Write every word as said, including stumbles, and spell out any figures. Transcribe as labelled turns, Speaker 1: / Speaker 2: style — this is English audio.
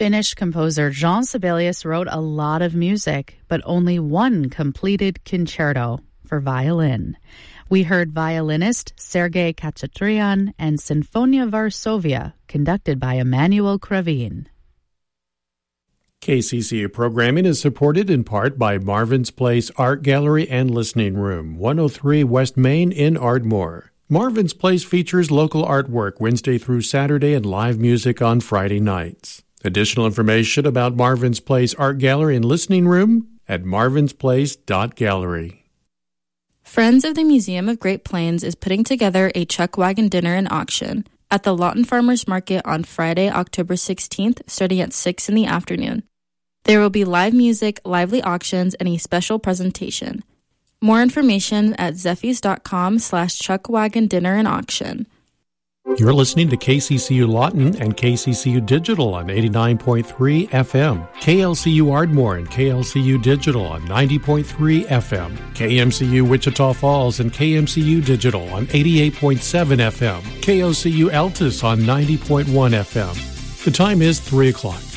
Speaker 1: Finnish composer Jean Sibelius wrote a lot of music, but only one completed concerto for violin. We heard violinist Sergei Khachatryan and Sinfonia Varsovia, conducted by Emmanuel Kravin.
Speaker 2: K C C U programming is supported in part by Marvin's Place Art Gallery and Listening Room, one oh three West Main in Ardmore. Marvin's Place features local artwork Wednesday through Saturday and live music on Friday nights. Additional information about Marvin's Place Art Gallery and Listening Room at marvins place dot gallery.
Speaker 3: Friends of the Museum of Great Plains is putting together a chuck wagon dinner and auction at the Lawton Farmers Market on Friday, October sixteenth, starting at six in the afternoon. There will be live music, lively auctions, and a special presentation. More information at zeffys.com slash chuckwagon dinner and auction.
Speaker 2: You're listening to K C C U Lawton and K C C U Digital on eighty-nine point three F M, K L C U Ardmore and K L C U Digital on ninety point three F M, K M C U Wichita Falls and K M C U Digital on eighty-eight point seven F M, K O C U Altus on ninety point one F M. The time is three o'clock.